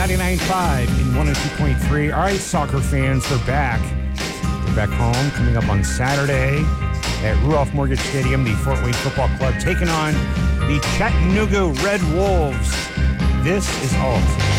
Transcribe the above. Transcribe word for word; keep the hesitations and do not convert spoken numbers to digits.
ninety-nine point five and one oh two point three. All right, soccer fans, they're back. They're back home, coming up on Saturday at Ruoff Mortgage Stadium, the Fort Wayne Football Club taking on the Chattanooga Red Wolves. This is Alt.